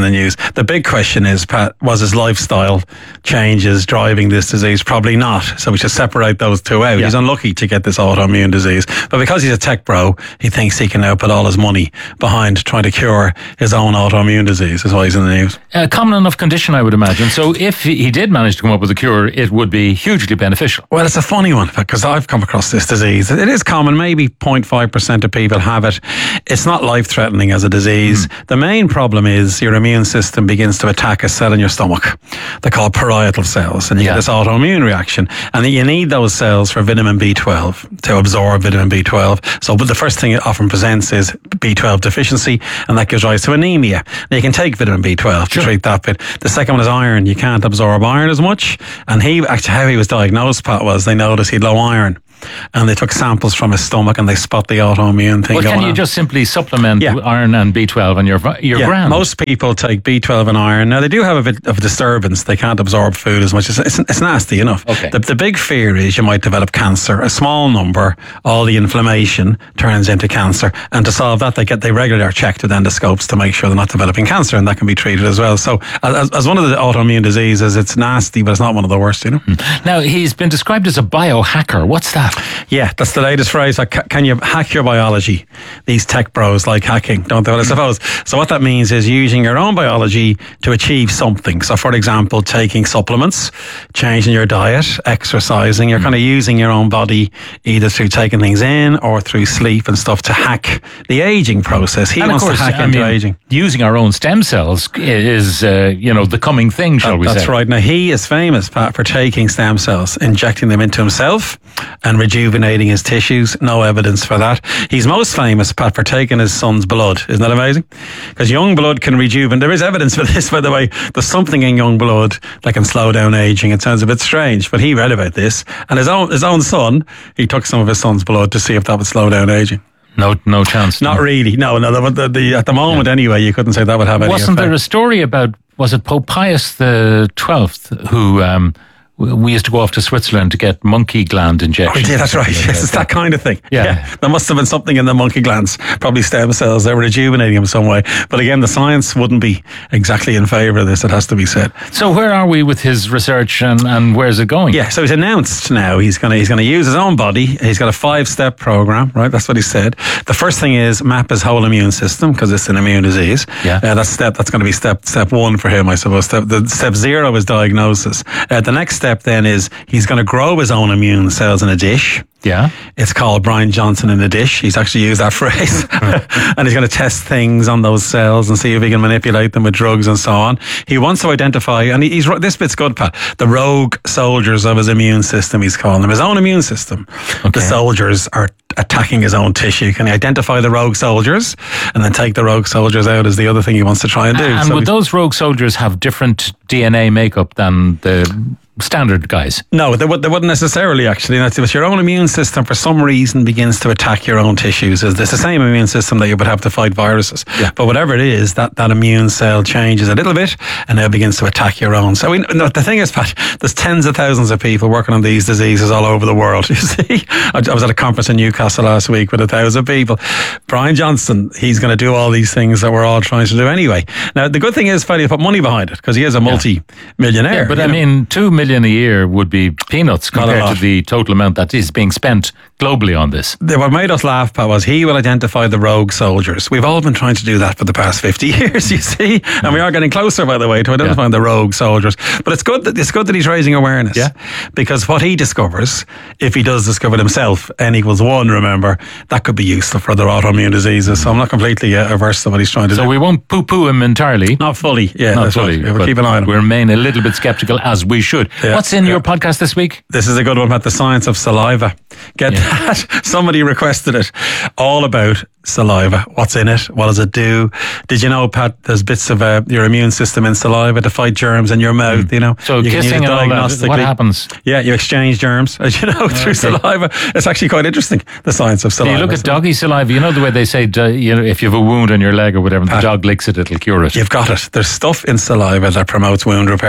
the news. The big question is, Pat, was his lifestyle changes driving this disease? Probably not. So we should separate those two out. Yeah. He's unlucky to get this autoimmune disease. But because he's a tech bro, he thinks he can now put all his money behind trying to cure his own autoimmune disease. That's why he's in the news. A common enough condition, I would imagine. So if he did manage to come up with a cure, it would be hugely beneficial. Well, it's a funny one because I've come across this disease. It is common. Maybe zero point five percent of people have it. It's not life-threatening as a disease. Mm. The main problem is your immune system begins to attack a cell in your stomach. They're called parietal cells, and you yeah. get this autoimmune reaction. And you need those cells for vitamin B twelve to absorb vitamin B twelve. So, but the first thing it often presents is B twelve deficiency, and that gives rise to anemia. Now, you can take vitamin B twelve sure. to treat that bit. The second one is iron. You can't absorb iron as much. And he actually, how he was diagnosed, Pat, was they noticed he had low iron. And they took samples from his stomach and they spot the autoimmune thing. Well, going can you on. just simply supplement yeah. iron and B twelve and you're, you're yeah, grand? Most people take B twelve and iron. Now, they do have a bit of disturbance. They can't absorb food as much. It's, it's, it's nasty enough. Okay. The, the big fear is you might develop cancer. A small number, all the inflammation turns into cancer. And to solve that, they get they regularly are checked with endoscopes to make sure they're not developing cancer, and that can be treated as well. So as, as one of the autoimmune diseases, it's nasty, but it's not one of the worst, you know. Now, he's been described as a biohacker. What's that? Yeah, that's the latest phrase. Like, can you hack your biology? These tech bros like hacking, don't they? Well, I suppose. So what that means is using your own biology to achieve something. So, for example, taking supplements, changing your diet, exercising. You're mm. kind of using your own body either through taking things in or through sleep and stuff to hack the aging process. He and wants course, to hack I into mean, aging. Using our own stem cells is, uh, you know, the coming thing, shall that, we that's say. That's right. Now, he is famous, Pat, for taking stem cells, injecting them into himself and rejuvenating his tissues. No evidence for that. He's most famous, Pat, for taking his son's blood. Isn't that amazing? Because young blood can rejuvenate. There is evidence for this, by the way. There's something in young blood that can slow down aging. It sounds a bit strange, but he read about this. And his own, his own son, he took some of his son's blood to see if that would slow down aging. No, no chance. Not no. really. No, no. The, the, the, at the moment, yeah. anyway, you couldn't say that would have any Wasn't effect. there a story about, was it Pope Pius the twelfth, who um, we used to go off to Switzerland to get monkey gland injections? Oh, yeah, that's right. Like yes, that. It's that kind of thing. Yeah. yeah. There must have been something in the monkey glands, probably stem cells. They were rejuvenating them some way. But again, the science wouldn't be exactly in favour of this, it has to be said. So where are we with his research and, and where's it going? Yeah, so he's announced now he's going to he's going to use his own body. He's got a five-step program, right? That's what he said. The first thing is map his whole immune system because it's an immune disease. Yeah. Uh, that's step. That's going to be step step one for him, I suppose. Step, the, step zero is diagnosis. Uh, the next step then is he's going to grow his own immune cells in a dish. Yeah. It's called Brian Johnson in a dish. He's actually used that phrase. And he's going to test things on those cells and see if he can manipulate them with drugs and so on. He wants to identify, and he's, this bit's good, Pat, the rogue soldiers of his immune system, he's calling them. His own immune system. Okay. The soldiers are attacking his own tissue. Can he identify the rogue soldiers and then take the rogue soldiers out is the other thing he wants to try and do. And so would those rogue soldiers have different D N A makeup than the standard guys? No, they, would, they wouldn't necessarily, actually. That's if your own immune system for some reason begins to attack your own tissues. It's the same immune system that you would have to fight viruses. Yeah. But whatever it is, that, that immune cell changes a little bit and now begins to attack your own. So we, no, the thing is, Pat, there's tens of thousands of people working on these diseases all over the world. You see, I, I was at a conference in Newcastle last week with a thousand people. Brian Johnson, he's going to do all these things that we're all trying to do anyway. Now, the good thing is, Fatty, you put money behind it because he is a multi-millionaire. Yeah, but I know? mean, two million a year would be peanuts compared to the total amount that is being spent globally on this. What made us laugh, Pat, was he will identify the rogue soldiers. We've all been trying to do that for the past fifty years, you see, and we are getting closer, by the way, to identifying yeah. the rogue soldiers. But it's good that it's good that he's raising awareness, yeah. because what he discovers, if he does discover it himself, n equals one, remember, that could be useful for other autoimmune diseases. So I'm not completely uh, averse to what he's trying to so do. So we won't poo-poo him entirely. Not fully, yeah, not that's fully. Right. We'll keep an eye on him. We remain a little bit sceptical, as we should. Yeah. What's in yeah. your podcast this week? This is a good one about the science of saliva. Get yeah. that? Somebody requested it. All about saliva. What's in it? What does it do? Did you know, Pat, there's bits of uh, your immune system in saliva to fight germs in your mouth, mm. you know? So you kissing and all that, what happens? Yeah, you exchange germs, as you know, oh, through okay. saliva. It's actually quite interesting, the science of saliva. You look at doggy saliva, you know the way they say, you know, if you have a wound on your leg or whatever, Pat, the dog licks it, it'll cure it. You've got it. There's stuff in saliva that promotes wound repair.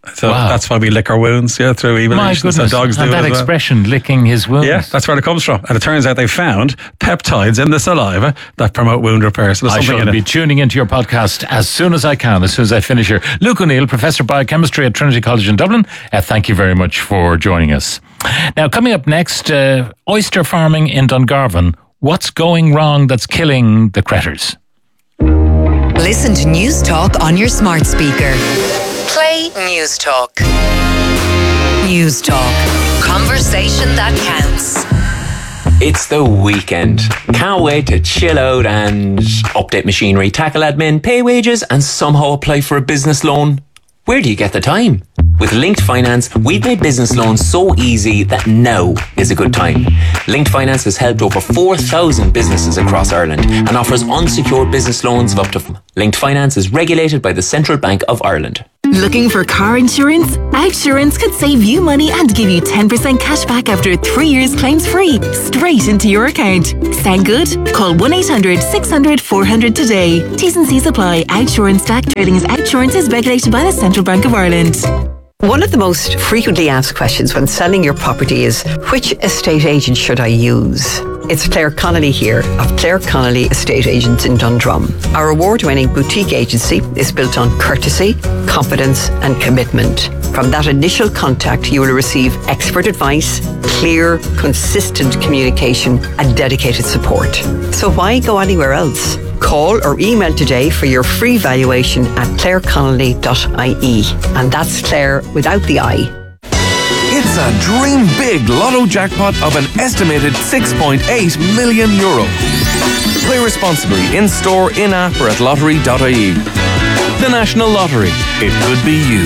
So Wow. that's why we lick our wounds, yeah, through evolution. My So goodness, dogs do and it that as well. expression, licking his wounds. Yeah, that's where it comes from. And it turns out they found peptides in the saliva that promote wound repair. So there's I something shall in be it. tuning into your podcast as soon as I can, as soon as I finish here. Luke O'Neill, Professor of Biochemistry at Trinity College in Dublin, uh, thank you very much for joining us. Now, coming up next, uh, oyster farming in Dungarvan. What's going wrong that's killing the critters? Listen to News Talk on your smart speaker. Play News Talk. News Talk. Conversation that counts. It's the weekend. Can't wait to chill out and update machinery, tackle admin, pay wages, and somehow apply for a business loan. Where do you get the time? With Linked Finance, we've made business loans so easy that now is a good time. Linked Finance has helped over four thousand businesses across Ireland and offers unsecured business loans of up to... Linked Finance is regulated by the Central Bank of Ireland. Looking for car insurance? Outsurance could save you money and give you ten percent cash back after three years claims free, straight into your account. Sound good? Call one eight hundred six hundred four hundred today. T's and C's apply. Outsurance Stack Trading as Outsurance is regulated by the Central Bank of Ireland. One of the most frequently asked questions when selling your property is, which estate agent should I use? It's Claire Connolly here of Claire Connolly Estate Agents in Dundrum. Our award-winning boutique agency is built on courtesy, confidence and commitment. From that initial contact, you will receive expert advice, clear, consistent communication and dedicated support. So why go anywhere else? Call or email today for your free valuation at claire connolly dot I E. And that's Claire without the I. It's a dream big lotto jackpot of an estimated six point eight million euro. Play responsibly in store, in app or at lottery dot I E. The National Lottery. It could be you.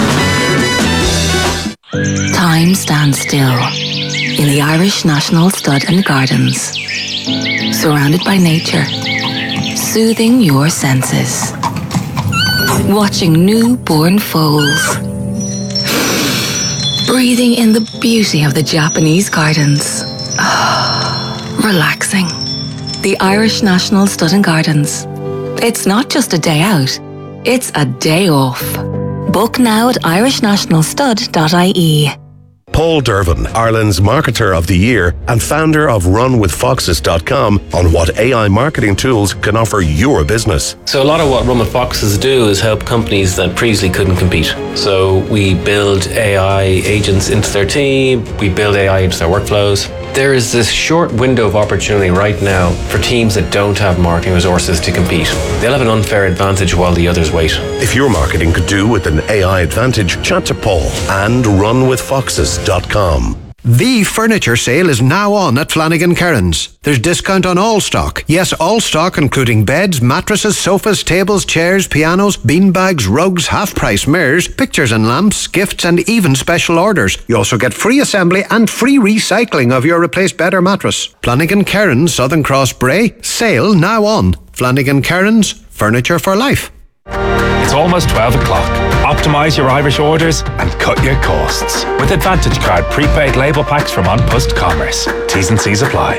Time stands still in the Irish National Stud and Gardens, surrounded by nature, soothing your senses, watching newborn foals, breathing in the beauty of the Japanese gardens, relaxing. The Irish National Stud and Gardens. It's not just a day out, it's a day off. Book now at irish national stud dot I E. Paul Dervin, Ireland's Marketer of the Year and founder of run with foxes dot com, on what A I marketing tools can offer your business. So a lot of what Run with Foxes do is help companies that previously couldn't compete. So we build A I agents into their team, we build A I into their workflows. There is this short window of opportunity right now for teams that don't have marketing resources to compete. They'll have an unfair advantage while the others wait. If your marketing could do with an A I advantage, chat to Paul and run with foxes dot com. The furniture sale is now on at Flanagan Kerins. There's discount on all stock. Yes, all stock including beds, mattresses, sofas, tables, chairs, pianos, beanbags, rugs, half-price mirrors, pictures and lamps, gifts and even special orders. You also get free assembly and free recycling of your replaced bed or mattress. Flanagan Kerins, Southern Cross Bray. Sale now on. Flanagan Kerins, furniture for life. It's almost twelve o'clock. Optimise your Irish orders and cut your costs with Advantage Card prepaid label packs from On Post Commerce. T's and C's apply.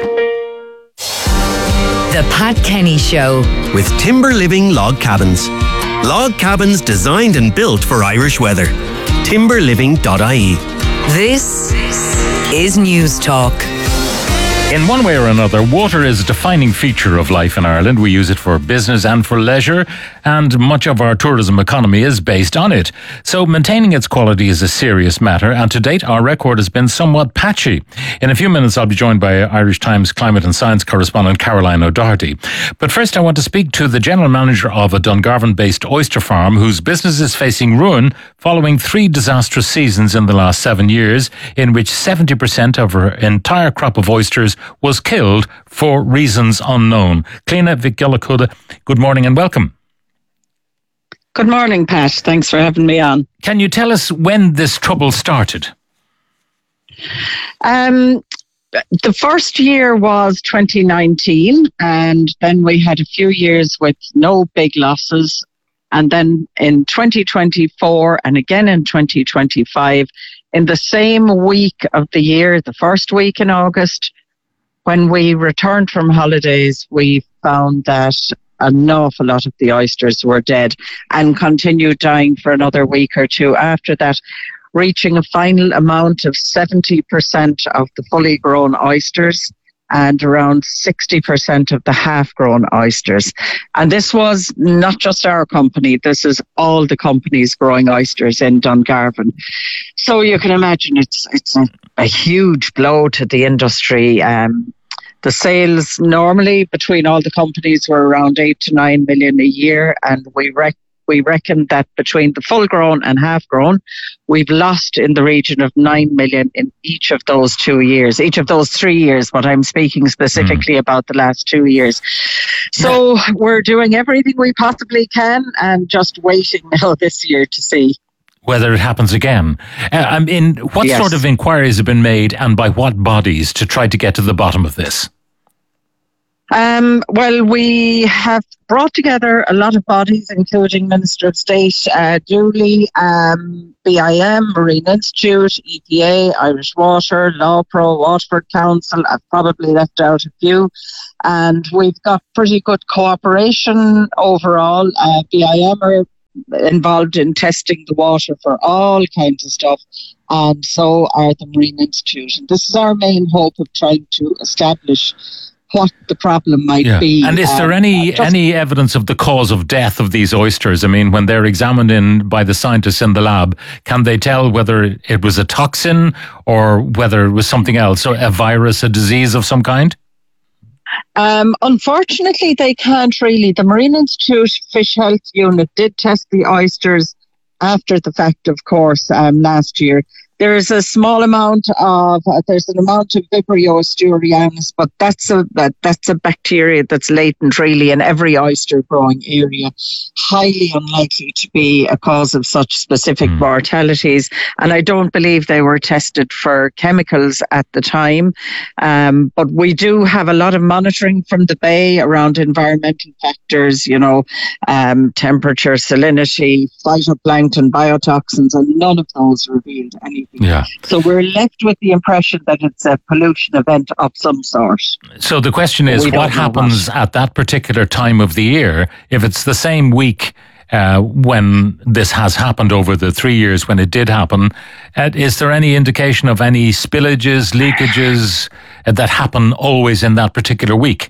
The Pat Kenny Show with Timber Living Log Cabins. Log cabins designed and built for Irish weather. timber living dot I E. This is News Talk. In one way or another, water is a defining feature of life in Ireland. We use it for business and for leisure, and much of our tourism economy is based on it. So maintaining its quality is a serious matter, and to date our record has been somewhat patchy. In a few minutes I'll be joined by Irish Times climate and science correspondent Caroline O'Doherty. But first I want to speak to the general manager of a Dungarvan-based oyster farm whose business is facing ruin following three disastrous seasons in the last seven years, in which seventy percent of her entire crop of oysters was killed for reasons unknown. Cliona Vic-Gillicuda, good morning and welcome. Good morning, Pat. Thanks for having me on. Can you tell us when this trouble started? Um, the first year was twenty nineteen, and then we had a few years with no big losses. And then in twenty twenty-four and again in twenty twenty-five, in the same week of the year, the first week in August, when we returned from holidays, we found that an awful lot of the oysters were dead and continued dying for another week or two after that, reaching a final amount of seventy percent of the fully grown oysters and around sixty percent of the half-grown oysters. And this was not just our company, this is all the companies growing oysters in Dungarvan. So you can imagine it's it's a, a huge blow to the industry. Um, the sales normally between all the companies were around eight to nine million a year, and we reckon We reckon that between the full-grown and half-grown, we've lost in the region of nine million in each of those two years, each of those three years, but I'm speaking specifically mm. about the last two years. So yeah. we're doing everything we possibly can and just waiting now this year to see whether it happens again. Uh, I mean, what yes. sort of inquiries have been made and by what bodies to try to get to the bottom of this? Um, well, we have brought together a lot of bodies, including Minister of State, uh, Dooley, um, B I M, Marine Institute, E P A, Irish Water, Lawpro, Waterford Council. I've probably left out a few. And we've got pretty good cooperation overall. Uh, B I M are involved in testing the water for all kinds of stuff, and so are the Marine Institute. And this is our main hope of trying to establish what the problem might yeah. be. And is there um, any just, any evidence of the cause of death of these oysters? I mean, when they're examined in by the scientists in the lab, can they tell whether it was a toxin or whether it was something else, or a virus, a disease of some kind? Um, unfortunately, they can't really. The Marine Institute Fish Health Unit did test the oysters after the fact, of course, um, last year. There's a small amount of, uh, there's an amount of Vibrio asturianus, but that's a that, that's a bacteria that's latent really in every oyster growing area. Highly unlikely to be a cause of such specific mm. mortalities. And I don't believe they were tested for chemicals at the time. Um, but we do have a lot of monitoring from the Bay around environmental factors, you know, um, temperature, salinity, phytoplankton, biotoxins, and none of those revealed anything. Yeah. So we're left with the impression that it's a pollution event of some sort. So the question is, what happens at that particular time of the year if it's the same week uh, when this has happened over the three years when it did happen? Uh, is there any indication of any spillages, leakages uh, that happen always in that particular week?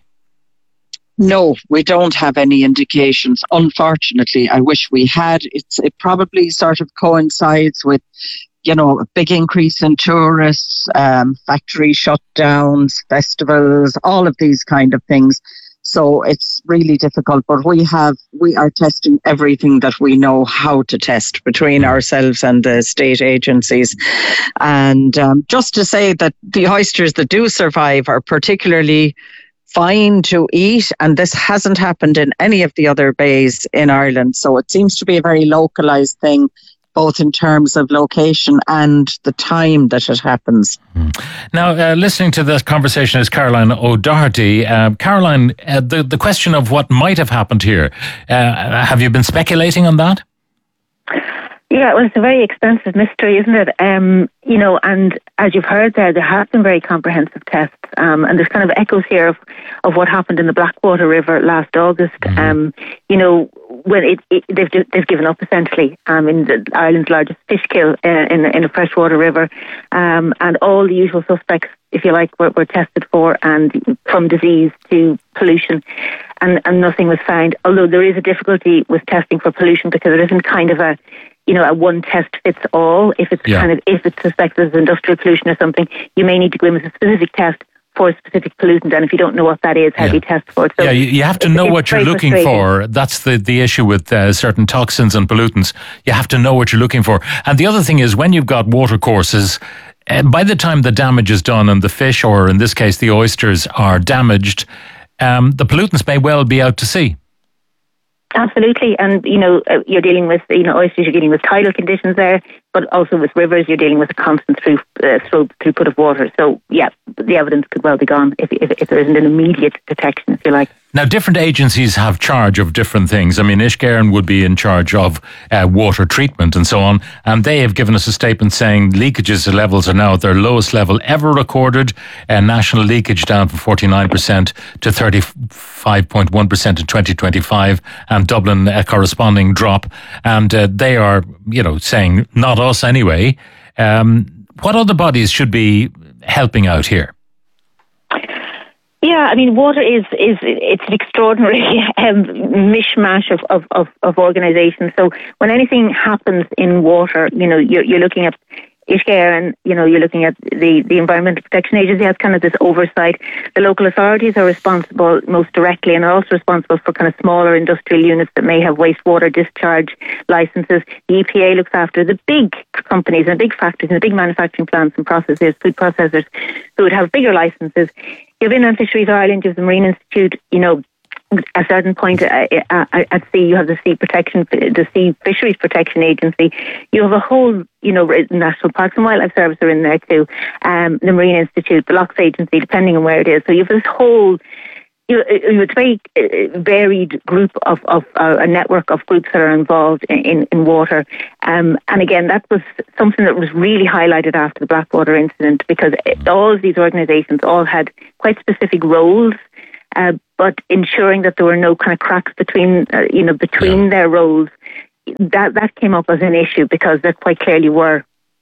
No, we don't have any indications. Unfortunately, I wish we had. It's it probably sort of coincides with, you know, a big increase in tourists, um, factory shutdowns, festivals, all of these kind of things. So it's really difficult, but we have, we are testing everything that we know how to test between ourselves and the state agencies. And um, just to say that the oysters that do survive are particularly fine to eat, and this hasn't happened in any of the other bays in Ireland. So it seems to be a very localised thing, both in terms of location and the time that it happens. Now, uh, listening to this conversation is Caroline O'Doherty. Uh, Caroline, uh, the, the question of what might have happened here, uh, have you been speculating on that? Yeah, well, it's a very expensive mystery, isn't it? Um, you know, and as you've heard there, there have been very comprehensive tests, um, and there's kind of echoes here of, of what happened in the Blackwater River last August. Mm-hmm. Um, you know, when it, it they've they've given up essentially um, in the, Ireland's largest fish kill uh, in in a freshwater river, um, and all the usual suspects, if you like, were, were tested for, and from disease to pollution, and and nothing was found. Although there is a difficulty with testing for pollution because it isn't kind of a you know, a one test fits all. If it's yeah. kind of, if it's suspected as industrial pollution or something, you may need to go in with a specific test for a specific pollutant. And if you don't know what that is, how yeah. do you test for it? So yeah, you, you have to know what you're looking for. That's the, the issue with uh, certain toxins and pollutants. You have to know what you're looking for. And the other thing is, when you've got watercourses, uh, by the time the damage is done and the fish, or in this case the oysters, are damaged, um, the pollutants may well be out to sea. Absolutely, and you know, you're dealing with, you know, oysters, you're dealing with tidal conditions there, but also with rivers, you're dealing with a constant through, uh, through, throughput of water. So, yeah, the evidence could well be gone if, if, if there isn't an immediate detection, if you like. Now, different agencies have charge of different things. I mean, Ishgaren would be in charge of uh, water treatment and so on, and they have given us a statement saying leakages levels are now at their lowest level ever recorded. Uh, national leakage down from forty-nine percent to thirty-five point one percent in twenty twenty-five, and Dublin a corresponding drop. And uh, they are, you know, saying, not us anyway. Um, what other bodies should be helping out here? Yeah, I mean, water is, is it's an extraordinary um, mishmash of, of, of, of organisations. So when anything happens in water, you know, you're, you're looking at Ishgaren, you know, you're looking at the, the Environmental Protection Agency has kind of this oversight. The local authorities are responsible most directly and are also responsible for kind of smaller industrial units that may have wastewater discharge licences. The E P A looks after the big companies and big factories and the big manufacturing plants and processors, food processors who would have bigger licences. You have Inland Fisheries Ireland, you have the Marine Institute, you know, a certain point uh, uh, at sea, you have the Sea Protection, the Sea Fisheries Protection Agency. You have a whole, you know, National Parks and Wildlife Service are in there too. Um, the Marine Institute, the Lochs Agency, depending on where it is. So you have this whole, you know, it's a very varied group of, of uh, a network of groups that are involved in, in, in water. Um, and again, that was something that was really highlighted after the Blackwater incident, because it, all of these organisations all had quite specific roles. Uh, but ensuring that there were no kind of cracks between, uh, you know, between yeah. their roles, that that came up as an issue because there quite clearly were.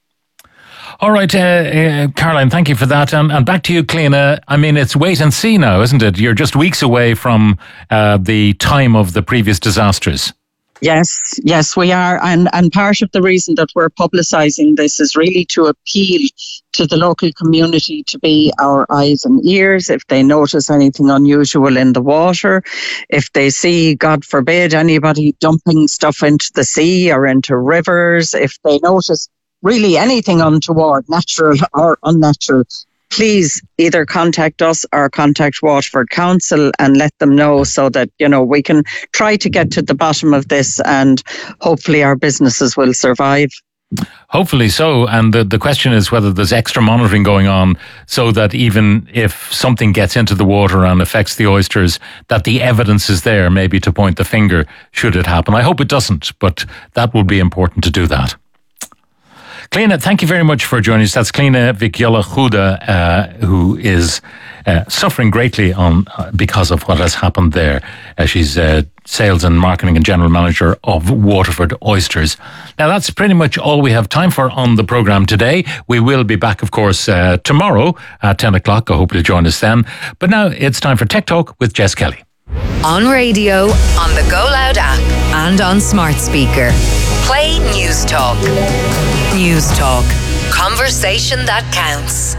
All right, uh, uh, Caroline, thank you for that. Um, and back to you, Cliona. I mean, it's wait and see now, isn't it? You're just weeks away from uh, the time of the previous disasters. Yes, yes, we are. And, and part of the reason that we're publicising this is really to appeal to the local community to be our eyes and ears if they notice anything unusual in the water, if they see, God forbid, anybody dumping stuff into the sea or into rivers, if they notice really anything untoward, natural or unnatural, please either contact us or contact Waterford Council and let them know so that, you know, we can try to get to the bottom of this and hopefully our businesses will survive. Hopefully so. And the, the question is whether there's extra monitoring going on so that even if something gets into the water and affects the oysters, that the evidence is there maybe to point the finger should it happen. I hope it doesn't, but that would be important to do that. Cliona, thank you very much for joining us. That's Cliona Vigyola-Chuda, uh, who is uh, suffering greatly on uh, because of what has happened there. Uh, she's uh, Sales and Marketing and General Manager of Waterford Oysters. Now, that's pretty much all we have time for on the programme today. We will be back, of course, uh, tomorrow at ten o'clock. I hope you'll join us then. But now it's time for Tech Talk with Jess Kelly. On radio, on the Go Loud app, and on smart speaker. Play News Talk. News Talk. Conversation that counts.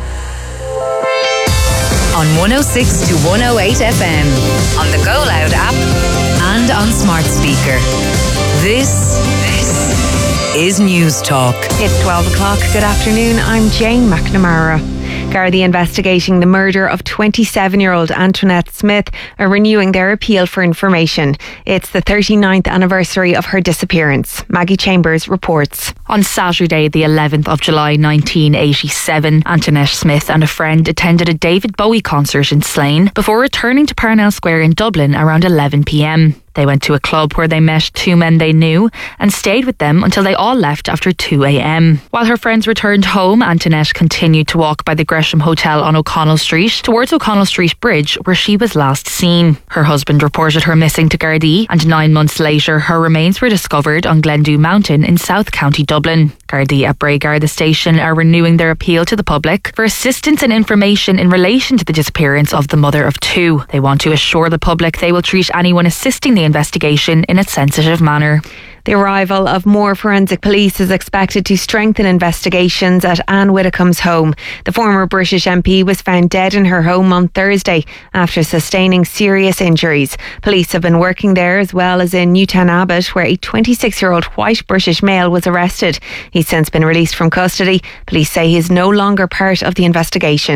On one oh six to one oh eight F M, on the Go Loud app, and on smart speaker. This, this is News Talk. It's twelve o'clock. Good afternoon. I'm Jane McNamara. Gardaí investigating the murder of twenty-seven-year-old Antoinette Smith are renewing their appeal for information. It's the thirty-ninth anniversary of her disappearance. Maggie Chambers reports. On Saturday, the eleventh of July nineteen eighty-seven, Antoinette Smith and a friend attended a David Bowie concert in Slane before returning to Parnell Square in Dublin around eleven p.m. They went to a club where they met two men they knew and stayed with them until they all left after two a.m. While her friends returned home, Antoinette continued to walk by the Gresham Hotel on O'Connell Street towards O'Connell Street Bridge, where she was last seen. Her husband reported her missing to Gardaí, and nine months later her remains were discovered on Glendew Mountain in South County Dublin. Gardaí at Braygarda Station are renewing their appeal to the public for assistance and information in relation to the disappearance of the mother of two. They want to assure the public they will treat anyone assisting the investigation in a sensitive manner. The arrival of more forensic police is expected to strengthen investigations at Anne Widdecombe's home. The former British M P was found dead in her home on Thursday after sustaining serious injuries. Police have been working there as well as in Newtown Abbot, where a twenty-six-year-old white British male was arrested. He's since been released from custody. Police say he is no longer part of the investigation.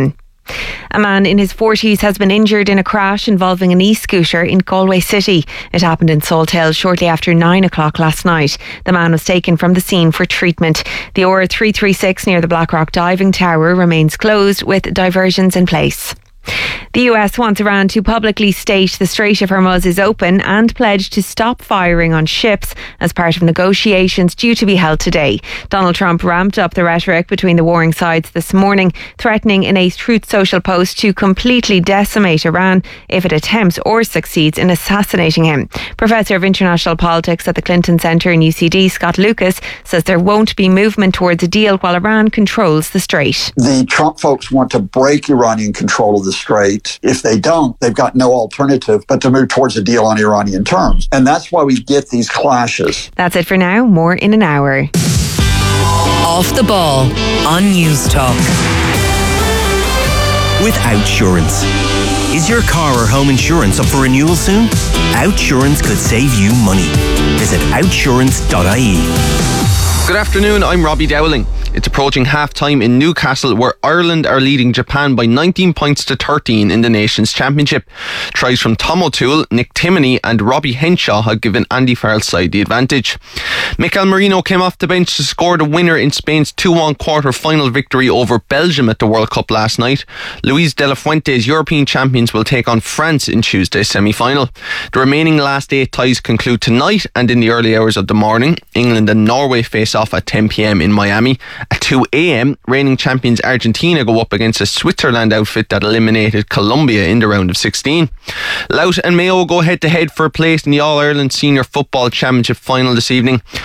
A man in his forties has been injured in a crash involving an e-scooter in Galway City. It happened in Salthill shortly after nine o'clock last night. The man was taken from the scene for treatment. The O R three three six near the Blackrock Diving Tower remains closed with diversions in place. The U S wants Iran to publicly state the Strait of Hormuz is open and pledge to stop firing on ships as part of negotiations due to be held today. Donald Trump ramped up the rhetoric between the warring sides this morning, threatening in a Truth Social post to completely decimate Iran if it attempts or succeeds in assassinating him. Professor of International Politics at the Clinton Centre in U C D, Scott Lucas, says there won't be movement towards a deal while Iran controls the Strait. The Trump folks want to break Iranian control of the Strait. If they don't, they've got no alternative but to move towards a deal on Iranian terms. And that's why we get these clashes. That's it for now. More in an hour. Off the Ball on News Talk. With Outsurance. Is your car or home insurance up for renewal soon? Outsurance could save you money. Visit outsurance dot I E. Good afternoon, I'm Robbie Dowling. It's approaching half-time in Newcastle where Ireland are leading Japan by nineteen points to thirteen in the Nations Championship. Tries from Tom O'Toole, Nick Timoney and Robbie Henshaw have given Andy Farrell's side the advantage. Mikel Merino came off the bench to score the winner in Spain's two one quarter-final victory over Belgium at the World Cup last night. Luis de la Fuente's European champions will take on France in Tuesday's semi-final. The remaining last eight ties conclude tonight and in the early hours of the morning. England and Norway face off at ten p.m. in Miami. At two a.m, reigning champions Argentina go up against a Switzerland outfit that eliminated Colombia in the round of sixteen. Louth and Mayo go head to head for a place in the All-Ireland Senior Football Championship final this evening.